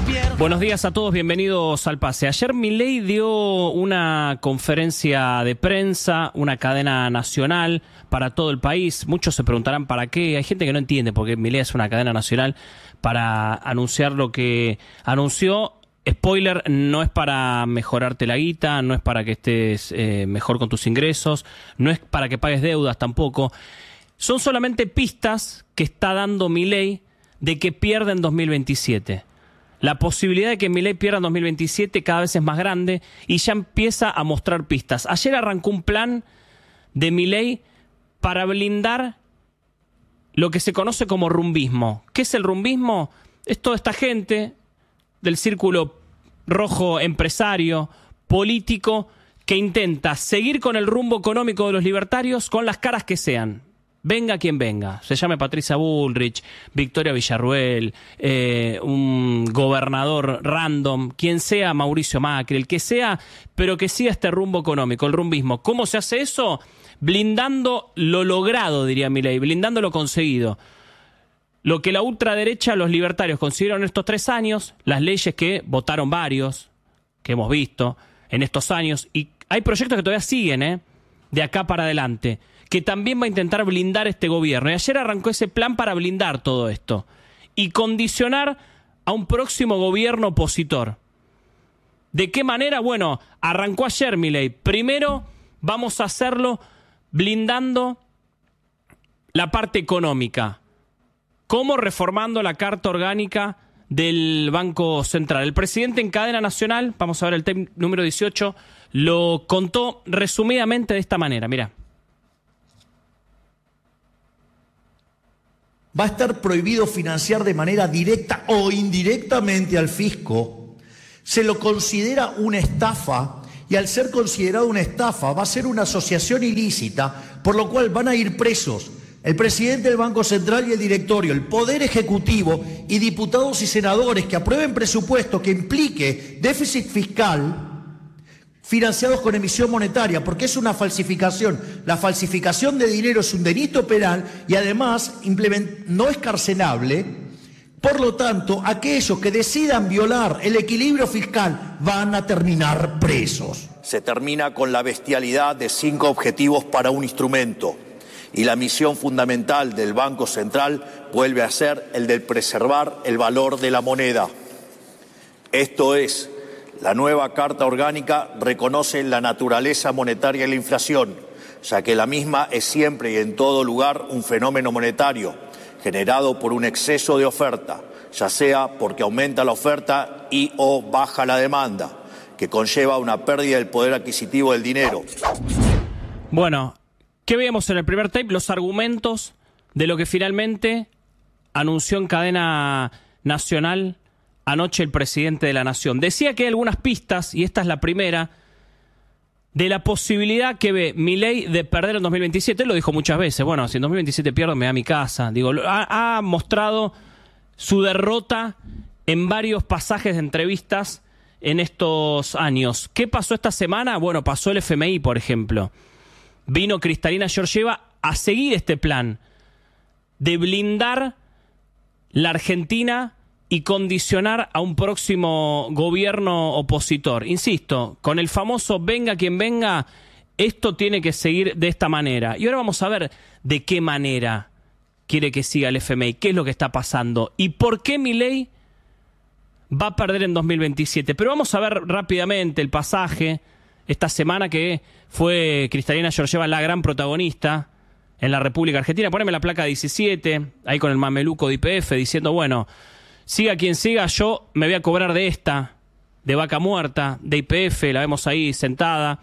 Buenos días a todos, bienvenidos al Pase. Ayer Milei dio una conferencia de prensa, una cadena nacional para todo el país. Muchos se preguntarán para qué. Hay gente que no entiende por qué Milei es una cadena nacional para anunciar lo que anunció. Spoiler, no es para mejorarte la guita, no es para que estés mejor con tus ingresos, no es para que pagues deudas tampoco. Son solamente pistas que está dando Milei de que pierde en 2027. La posibilidad de que Milei pierda en 2027 cada vez es más grande y ya empieza a mostrar pistas. Ayer arrancó un plan de Milei para blindar lo que se conoce como rumbismo. ¿Qué es el rumbismo? Es toda esta gente del círculo rojo empresario, político, que intenta seguir con el rumbo económico de los libertarios con las caras que sean. Venga quien venga, se llame Patricia Bullrich, Victoria Villarruel, un gobernador random, quien sea Mauricio Macri, el que sea, pero que siga este rumbo económico, el rumbismo. ¿Cómo se hace eso? Blindando lo logrado, diría Milei, blindando lo conseguido. Lo que la ultraderecha, los libertarios consiguieron en estos 3 años, las leyes que votaron varios, que hemos visto en estos años, y hay proyectos que todavía siguen, de acá para adelante, que también va a intentar blindar este gobierno. Y ayer arrancó ese plan para blindar todo esto y condicionar a un próximo gobierno opositor. ¿De qué manera? Bueno, arrancó ayer Milei. Primero vamos a hacerlo blindando la parte económica. ¿Cómo? Reformando la Carta Orgánica del Banco Central. El presidente en cadena nacional, vamos a ver el tema número 18, lo contó resumidamente de esta manera. Mirá. Va a estar prohibido financiar de manera directa o indirectamente al fisco. Se lo considera una estafa y al ser considerado una estafa va a ser una asociación ilícita, por lo cual van a ir presos el presidente del Banco Central y el directorio, el Poder Ejecutivo y diputados y senadores que aprueben presupuesto que implique déficit fiscal financiados con emisión monetaria, porque es una falsificación. La falsificación de dinero es un delito penal y además no es carcelable. Por lo tanto, aquellos que decidan violar el equilibrio fiscal van a terminar presos. Se termina con la bestialidad de 5 objetivos para un instrumento y la misión fundamental del Banco Central vuelve a ser el de preservar el valor de la moneda. Esto es, la nueva Carta Orgánica reconoce la naturaleza monetaria de la inflación, ya que la misma es siempre y en todo lugar un fenómeno monetario generado por un exceso de oferta, ya sea porque aumenta la oferta y o baja la demanda, que conlleva una pérdida del poder adquisitivo del dinero. Bueno, ¿qué veíamos en el primer tape? Los argumentos de lo que finalmente anunció en cadena nacional anoche el presidente de la Nación. Decía que hay algunas pistas, y esta es la primera, de la posibilidad que ve Milei de perder en 2027. Él lo dijo muchas veces. Bueno, si en 2027 pierdo, me da mi casa. Digo, ha mostrado su derrota en varios pasajes de entrevistas en estos años. ¿Qué pasó esta semana? Bueno, pasó el FMI, por ejemplo. Vino Kristalina Georgieva a seguir este plan de blindar la Argentina y condicionar a un próximo gobierno opositor. Insisto, con el famoso venga quien venga, esto tiene que seguir de esta manera. Y ahora vamos a ver de qué manera quiere que siga el FMI, qué es lo que está pasando y por qué Milei va a perder en 2027. Pero vamos a ver rápidamente el pasaje esta semana que fue Kristalina Georgieva la gran protagonista en la República Argentina. Poneme la placa 17, ahí con el mameluco de YPF, diciendo, bueno, siga quien siga, yo me voy a cobrar de esta, de Vaca Muerta, de YPF, la vemos ahí sentada,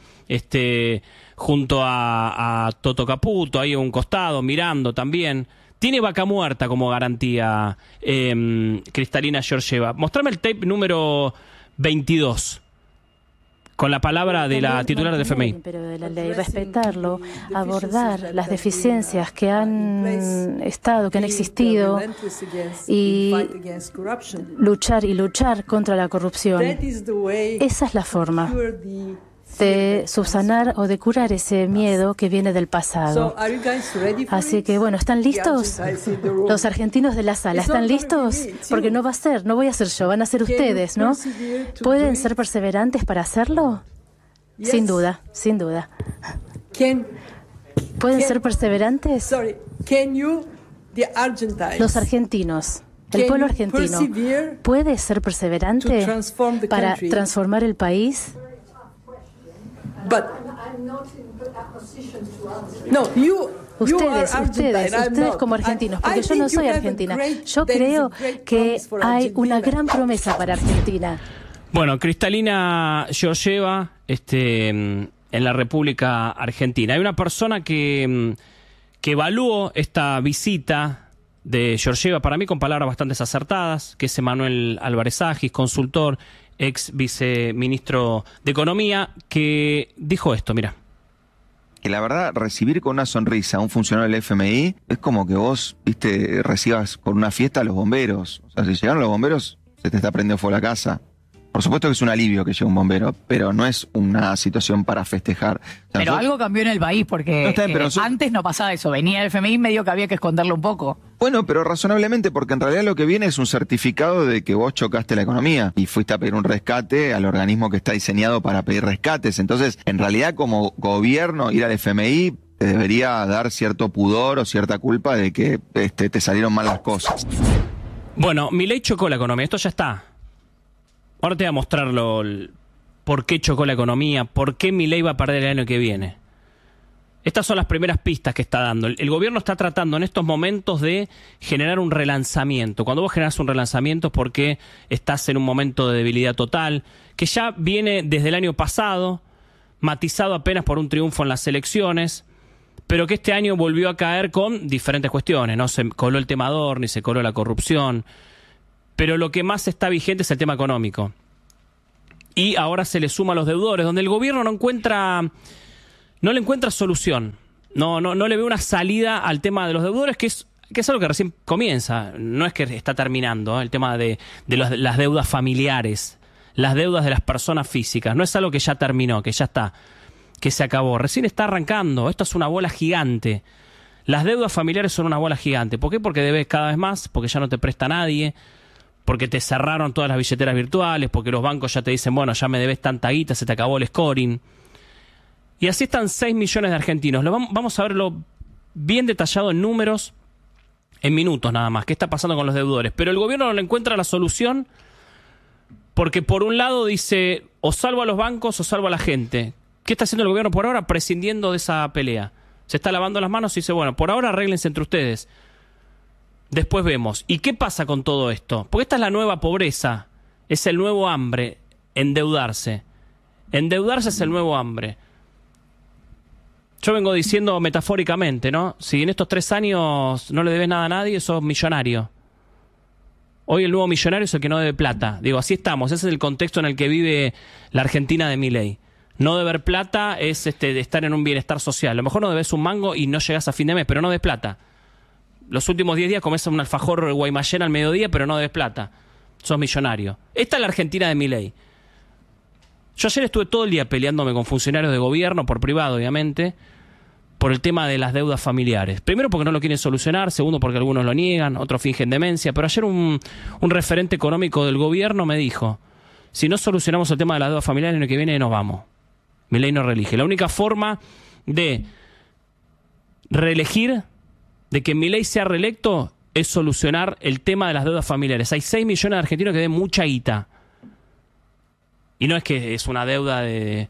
junto a Toto Caputo, ahí a un costado, mirando también. Tiene Vaca Muerta como garantía Kristalina Georgieva. Mostrame el tape número 22. Con la palabra de la titular del FMI. Pero de la ley, respetarlo, abordar las deficiencias que han estado, que han existido y luchar contra la corrupción. Esa es la forma de subsanar o de curar ese miedo que viene del pasado. Así que, bueno, ¿están listos? Los argentinos de la sala, ¿están listos? Porque no voy a ser yo, van a ser ustedes, ¿no? ¿Pueden ser perseverantes para hacerlo? Sin duda, sin duda. ¿Pueden ser perseverantes? Los argentinos, el pueblo argentino, ¿puede ser perseverante para transformar el país? Ustedes como argentinos, porque yo no soy argentina. Yo creo que hay una gran promesa para Argentina. Bueno, Kristalina Georgieva, en la República Argentina. Hay una persona que evaluó esta visita de Georgieva, para mí con palabras bastante acertadas, que es Emanuel Álvarez Agis, consultor, ex viceministro de Economía, que dijo esto, mira. Que la verdad, recibir con una sonrisa a un funcionario del FMI es como que vos, recibas por una fiesta a los bomberos. O sea, si llegaron los bomberos, se te está prendiendo fuego la casa. Por supuesto que es un alivio que llegue un bombero, pero no es una situación para festejar. O sea, pero algo cambió en el país, porque antes no pasaba eso. Venía el FMI medio que había que esconderlo un poco. Bueno, pero razonablemente, porque en realidad lo que viene es un certificado de que vos chocaste la economía y fuiste a pedir un rescate al organismo que está diseñado para pedir rescates. Entonces, en realidad, como gobierno, ir al FMI te debería dar cierto pudor o cierta culpa de que te salieron mal las cosas. Bueno, Milei chocó la economía, esto ya está. Ahora te voy a mostrar por qué chocó la economía, por qué Milei va a perder el año que viene. Estas son las primeras pistas que está dando. El gobierno está tratando en estos momentos de generar un relanzamiento. Cuando vos generás un relanzamiento es porque estás en un momento de debilidad total, que ya viene desde el año pasado, matizado apenas por un triunfo en las elecciones, pero que este año volvió a caer con diferentes cuestiones. No se coló el tema Adorni, se coló la corrupción. Pero lo que más está vigente es el tema económico. Y ahora se le suma a los deudores, donde el gobierno no le encuentra solución. No le ve una salida al tema de los deudores, que es algo que recién comienza. No es que está terminando, el tema de las deudas familiares, las deudas de las personas físicas. No es algo que ya terminó, que ya está, que se acabó. Recién está arrancando. Esto es una bola gigante. Las deudas familiares son una bola gigante. ¿Por qué? Porque debes cada vez más, porque ya no te presta nadie, porque te cerraron todas las billeteras virtuales, porque los bancos ya te dicen, bueno, ya me debes tanta guita, se te acabó el scoring. Y así están 6 millones de argentinos. Vamos a verlo bien detallado en números, en minutos nada más, qué está pasando con los deudores. Pero el gobierno no le encuentra la solución porque por un lado dice, o salvo a los bancos o salvo a la gente. ¿Qué está haciendo el gobierno por ahora? Prescindiendo de esa pelea. Se está lavando las manos y dice, bueno, por ahora arréglense entre ustedes. Después vemos. ¿Y qué pasa con todo esto? Porque esta es la nueva pobreza. Es el nuevo hambre. Endeudarse. Endeudarse es el nuevo hambre. Yo vengo diciendo metafóricamente, ¿no? Si en estos 3 años no le debes nada a nadie, sos millonario. Hoy el nuevo millonario es el que no debe plata. Digo, así estamos. Ese es el contexto en el que vive la Argentina de Milei. No deber plata es estar en un bienestar social. A lo mejor no debes un mango y no llegas a fin de mes, pero no debes plata. Los últimos 10 días comes un alfajor Guaymallén al mediodía, pero no debes plata. Sos millonario. Esta es la Argentina de Milei. Yo ayer estuve todo el día peleándome con funcionarios de gobierno, por privado obviamente, por el tema de las deudas familiares. Primero porque no lo quieren solucionar, segundo porque algunos lo niegan, otros fingen demencia. Pero ayer un referente económico del gobierno me dijo, si no solucionamos el tema de las deudas familiares, el año que viene nos vamos. Milei no reelige. La única forma de reelegir, de que Milei sea reelecto, es solucionar el tema de las deudas familiares. Hay 6 millones de argentinos que deben mucha guita. Y no es que es una deuda de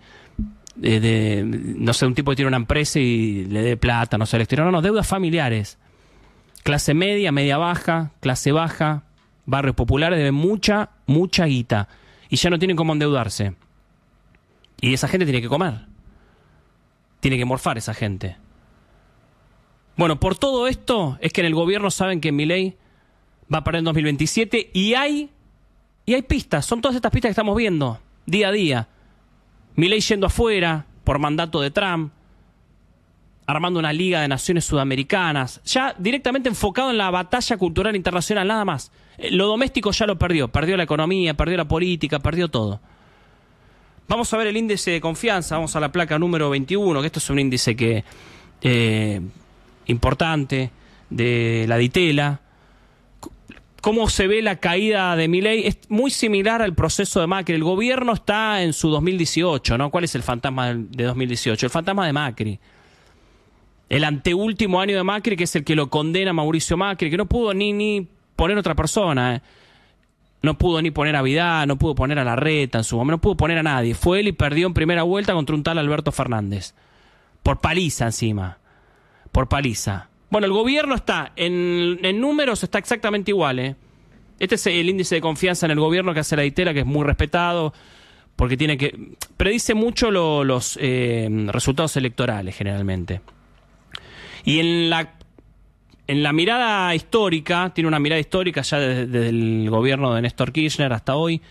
no sé, un tipo que tiene una empresa y le dé plata, no sé, al exterior. No, deudas familiares. Clase media, media baja, clase baja, barrios populares deben mucha guita. Y ya no tienen cómo endeudarse. Y esa gente tiene que comer. Tiene que morfar esa gente. Bueno, por todo esto es que en el gobierno saben que Milei va a perder en 2027 y hay pistas. Son todas estas pistas que estamos viendo día a día. Milei yendo afuera por mandato de Trump, armando una liga de naciones sudamericanas, ya directamente enfocado en la batalla cultural internacional, nada más. Lo doméstico ya lo perdió la economía, perdió la política, perdió todo. Vamos a ver el índice de confianza, vamos a la placa número 21, que esto es un índice que importante de la Ditela. ¿Cómo se ve la caída de Milei? Es muy similar al proceso de Macri. El gobierno está en su 2018, ¿no? ¿Cuál es el fantasma de 2018? El fantasma de Macri. El anteúltimo año de Macri, que es el que lo condena Mauricio Macri, que no pudo ni poner otra persona, No pudo ni poner a Vidal, no pudo poner a Larreta en su momento, no pudo poner a nadie. Fue él y perdió en primera vuelta contra un tal Alberto Fernández. Por paliza encima. Por paliza. Bueno, el gobierno está, en números está exactamente igual, ¿eh? Este es el índice de confianza en el gobierno que hace la Ditela, que es muy respetado, porque predice mucho los resultados electorales, generalmente. Y en la mirada histórica, tiene una mirada histórica ya desde el gobierno de Néstor Kirchner hasta hoy,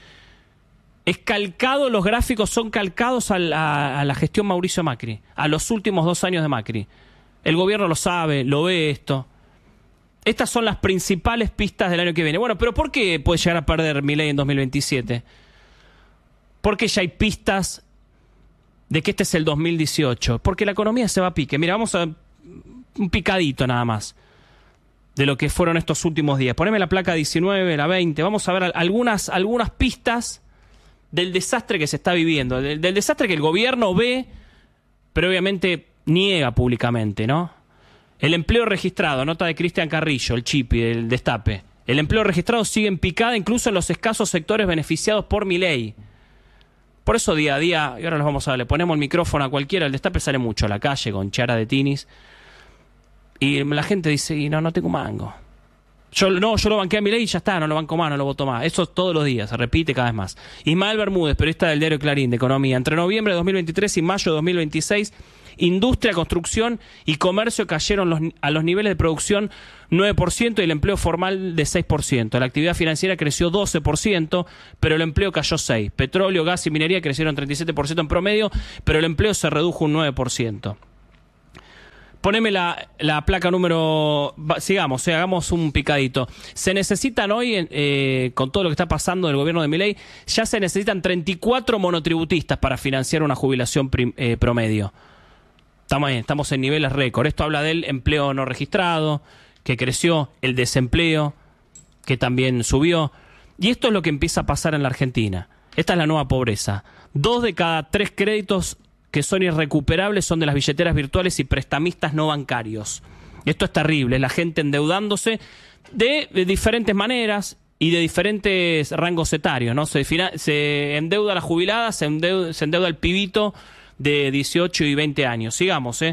los gráficos son calcados a la gestión Mauricio Macri, a los últimos 2 años de Macri. El gobierno lo sabe, lo ve esto. Estas son las principales pistas del año que viene. Bueno, pero ¿por qué puede llegar a perder Milei en 2027? Porque ya hay pistas de que este es el 2018. Porque la economía se va a pique. Mira, vamos a un picadito nada más de lo que fueron estos últimos días. Poneme la placa 19, la 20. Vamos a ver algunas pistas del desastre que se está viviendo. Del desastre que el gobierno ve, pero obviamente niega públicamente, ¿no? El empleo registrado, nota de Cristian Carrillo, el Chipi, el Destape. El empleo registrado sigue en picada incluso en los escasos sectores beneficiados por Milei. Por eso día a día, y ahora los vamos a ver, le ponemos el micrófono a cualquiera, el Destape sale mucho a la calle con Chiara de Tinis. Y la gente dice, no tengo mango. Yo lo banqué a Milei y ya está, no lo banco más, no lo voto más. Eso todos los días, se repite cada vez más. Ismael Bermúdez, periodista del diario Clarín de Economía. Entre noviembre de 2023 y mayo de 2026, industria, construcción y comercio cayeron a los niveles de producción 9% y el empleo formal de 6%. La actividad financiera creció 12%, pero el empleo cayó 6%. Petróleo, gas y minería crecieron 37% en promedio, pero el empleo se redujo un 9%. Poneme la placa número... Sigamos, hagamos un picadito. Se necesitan hoy, con todo lo que está pasando del gobierno de Milei, ya se necesitan 34 monotributistas para financiar una jubilación promedio. Estamos en niveles récord. Esto habla del empleo no registrado, que creció, el desempleo, que también subió. Y esto es lo que empieza a pasar en la Argentina. Esta es la nueva pobreza. 2 de cada 3 créditos que son irrecuperables son de las billeteras virtuales y prestamistas no bancarios. Esto es terrible, la gente endeudándose de diferentes maneras y de diferentes rangos etarios, ¿no? Se endeuda la jubilada, se endeuda el pibito de 18 y 20 años. Sigamos,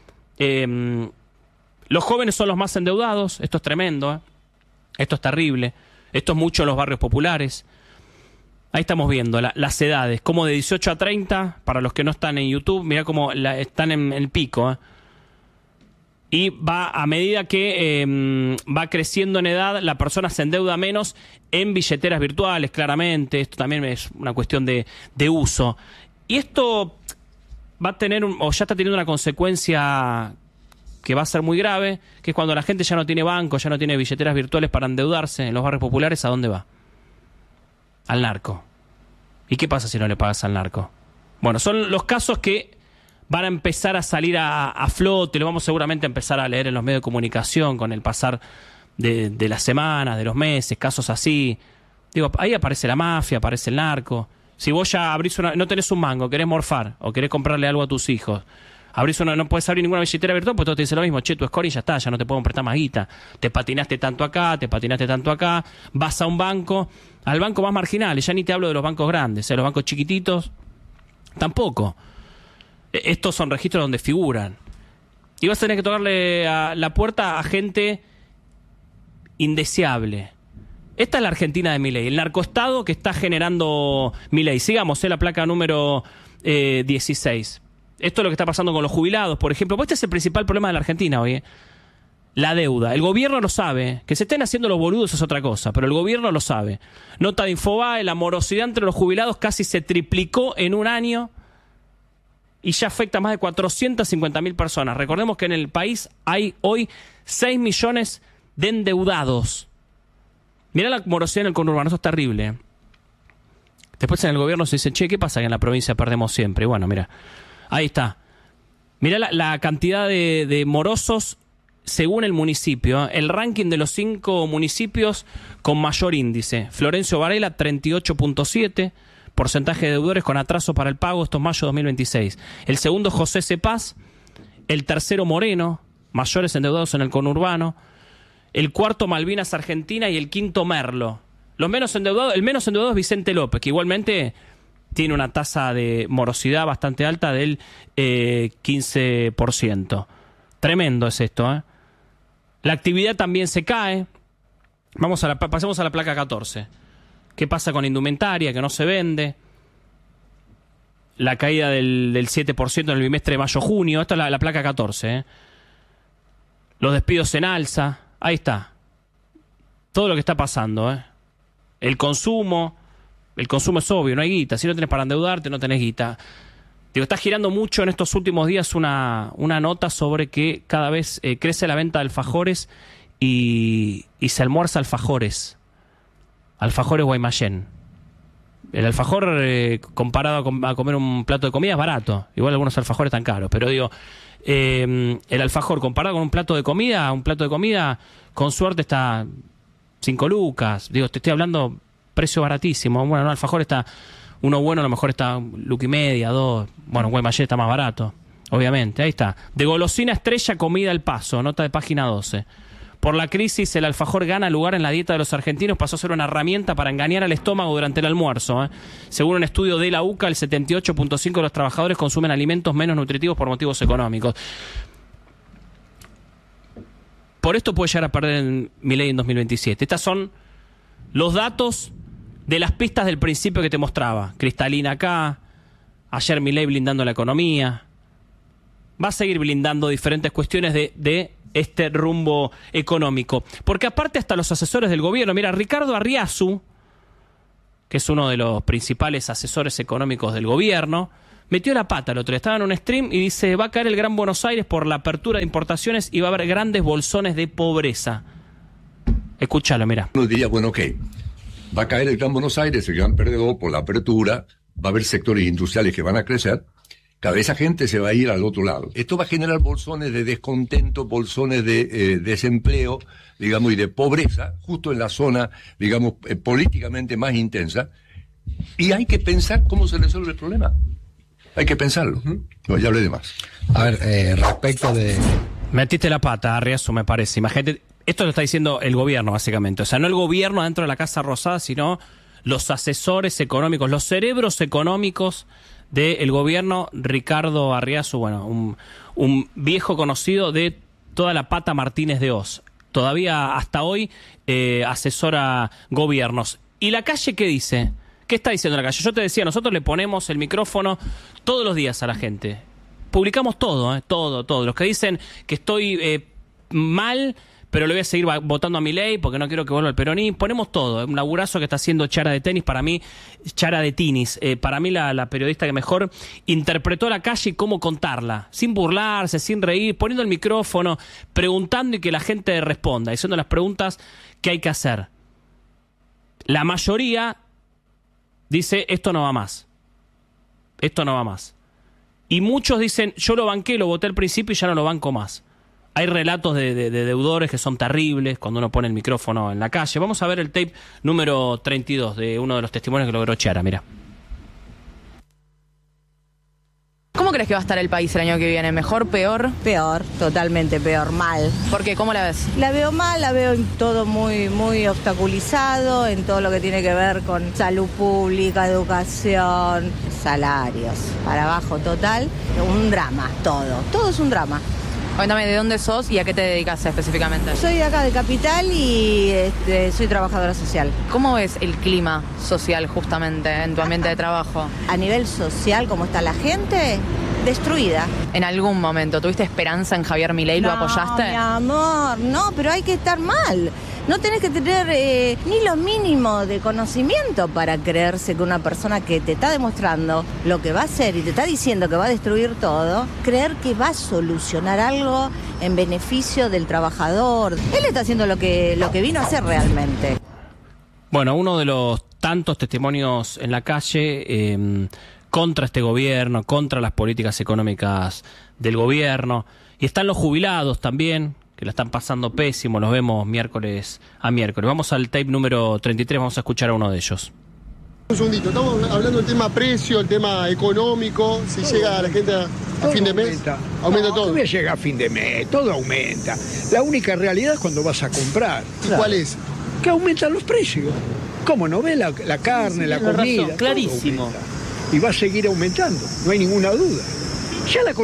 los jóvenes son los más endeudados, esto es tremendo, esto es terrible, esto es mucho en los barrios populares. Ahí estamos viendo las edades, como de 18 a 30, para los que no están en YouTube, mirá cómo están en el pico. Y va a medida que va creciendo en edad, la persona se endeuda menos en billeteras virtuales, claramente. Esto también es una cuestión de uso. Y esto va a tener, o ya está teniendo una consecuencia que va a ser muy grave, que es cuando la gente ya no tiene banco, ya no tiene billeteras virtuales para endeudarse en los barrios populares, ¿a dónde va? Al narco. ¿Y qué pasa si no le pagas al narco? Bueno, son los casos que van a empezar a salir a flote, lo vamos seguramente a empezar a leer en los medios de comunicación con el pasar de las semanas, de los meses, casos así. Digo, ahí aparece la mafia, aparece el narco. Si vos ya abrís no tenés un mango, querés morfar o querés comprarle algo a tus hijos, no puedes abrir ninguna billetera virtual, pues todos te dicen lo mismo, che, tu score y ya está, ya no te puedo prestar más guita. Te patinaste tanto acá, vas a un banco, al banco más marginal, y ya ni te hablo de los bancos grandes, los bancos chiquititos, tampoco. Estos son registros donde figuran. Y vas a tener que tocarle a la puerta a gente indeseable. Esta es la Argentina de Milei, el narcoestado que está generando Milei. Sigamos, la placa número 16. Esto es lo que está pasando con los jubilados, por ejemplo. Pues este es el principal problema de la Argentina hoy. La deuda. El gobierno lo sabe. Que se estén haciendo los boludos es otra cosa, pero el gobierno lo sabe. Nota de Infobae, la morosidad entre los jubilados casi se triplicó en un año y ya afecta a más de 450.000 personas. Recordemos que en el país hay hoy 6 millones de endeudados. Mirá la morosidad en el conurbano, eso es terrible. Después en el gobierno se dice, che, ¿qué pasa que en la provincia perdemos siempre? Y bueno, mira, ahí está. Mirá la cantidad de morosos según el municipio. El ranking de los 5 municipios con mayor índice. Florencio Varela, 38.7. Porcentaje de deudores con atraso para el pago. Esto es mayo 2026. El segundo, José Cepaz. El tercero, Moreno. Mayores endeudados en el conurbano. El cuarto, Malvinas Argentina. Y el quinto, Merlo. El menos endeudado es Vicente López, que igualmente tiene una tasa de morosidad bastante alta del 15%. Tremendo es esto, ¿eh? La actividad también se cae. Pasemos a la placa 14. ¿Qué pasa con indumentaria que no se vende? La caída del 7% en el bimestre de mayo-junio. Esta es la placa 14, ¿eh? Los despidos en alza. Ahí está. Todo lo que está pasando, ¿eh? El consumo es obvio, no hay guita. Si no tenés para endeudarte, no tenés guita. Digo, está girando mucho en estos últimos días una nota sobre que cada vez crece la venta de alfajores y se almuerza alfajores. Alfajores Guaymallén. El alfajor, comparado a comer un plato de comida, es barato. Igual algunos alfajores están caros, pero digo, el alfajor comparado con un plato de comida, con suerte está 5 lucas. Digo, te estoy hablando precio baratísimo. Bueno, no, el alfajor está, uno bueno a lo mejor está 1,5, 2. Bueno, Guaymallén está más barato, obviamente. Ahí está. De golosina estrella, comida al paso. Nota de página 12. Por la crisis, el alfajor gana lugar en la dieta de los argentinos. Pasó a ser una herramienta para engañar al estómago durante el almuerzo, ¿eh? Según un estudio de la UCA, el 78.5% de los trabajadores consumen alimentos menos nutritivos por motivos económicos. Por esto puede llegar a perder Milei en 2027. Estos son los datos de las pistas del principio que te mostraba. Cristalina acá. Ayer Milei blindando la economía. Va a seguir blindando diferentes cuestiones de este rumbo económico. Porque aparte hasta los asesores del gobierno. Mira, Ricardo Arriazu, que es uno de los principales asesores económicos del gobierno, metió la pata el otro día. Estaba en un stream y dice, va a caer el Gran Buenos Aires por la apertura de importaciones y va a haber grandes bolsones de pobreza. Escúchalo, mira. Uno diría, bueno, ok, va a caer el Gran Buenos Aires, el gran perdedor por la apertura, va a haber sectores industriales que van a crecer, cada vez esa gente se va a ir al otro lado. Esto va a generar bolsones de descontento, bolsones de desempleo, digamos, y de pobreza, justo en la zona, digamos, políticamente más intensa, y hay que pensar cómo se resuelve el problema. Hay que pensarlo. No, ya hablé de más. A ver, respecto de... Metiste la pata, Arriazu, me parece. Imagínate, esto lo está diciendo el gobierno, básicamente. O sea, no el gobierno adentro de la Casa Rosada, sino los asesores económicos, los cerebros económicos del gobierno. Ricardo Arriazu, bueno, un viejo conocido de toda la pata Martínez de Oz. Todavía hasta hoy asesora gobiernos. ¿Y la calle qué dice? ¿Qué está diciendo la calle? Yo te decía, nosotros le ponemos el micrófono todos los días a la gente. Publicamos todo, todo. Los que dicen que estoy mal, pero le voy a seguir votando a Milei porque no quiero que vuelva el peronismo. Ponemos todo. Un laburazo que está haciendo Chara de tenis, para mí, Chara de Tinis. Para mí la periodista que mejor interpretó la calle y cómo contarla. Sin burlarse, sin reír, poniendo el micrófono, preguntando y que la gente responda, haciendo las preguntas que hay que hacer. La mayoría dice, esto no va más. Esto no va más. Y muchos dicen, yo lo banqué, lo voté al principio y ya no lo banco más. Hay relatos de deudores que son terribles cuando uno pone el micrófono en la calle. Vamos a ver el tape número 32 de uno de los testimonios que logró Chiara, mira. ¿Cómo crees que va a estar el país el año que viene? ¿Mejor, peor? Peor, totalmente peor, mal. ¿Por qué? ¿Cómo la ves? La veo mal, la veo todo muy obstaculizado en todo lo que tiene que ver con salud pública, educación, salarios, para abajo total. Un drama, todo es un drama. Cuéntame, ¿de dónde sos y a qué te dedicas específicamente? Soy de acá de Capital y soy trabajadora social. ¿Cómo ves el clima social justamente en tu ambiente de trabajo? A nivel social, ¿cómo está la gente? Destruida. ¿En algún momento tuviste esperanza en Javier Milei? ¿Lo apoyaste? No, mi amor, no, pero hay que estar mal. No tenés que tener ni lo mínimo de conocimiento para creerse que una persona que te está demostrando lo que va a hacer y te está diciendo que va a destruir todo, creer que va a solucionar algo en beneficio del trabajador. Él está haciendo lo que vino a hacer realmente. Bueno, uno de los tantos testimonios en la calle contra este gobierno, contra las políticas económicas del gobierno. Y están los jubilados también, que la están pasando pésimo, los vemos miércoles a miércoles. Vamos al tape número 33, vamos a escuchar a uno de ellos. Un segundito, estamos hablando del tema precio, el tema económico, si llega a la gente a fin de mes, aumenta todo. No llega a fin de mes, todo aumenta. La única realidad es cuando vas a comprar. ¿Y cuál es? Que aumentan los precios. ¿Cómo no ves la carne, la comida? Razón, clarísimo. Y va a seguir aumentando, no hay ninguna duda. Ya la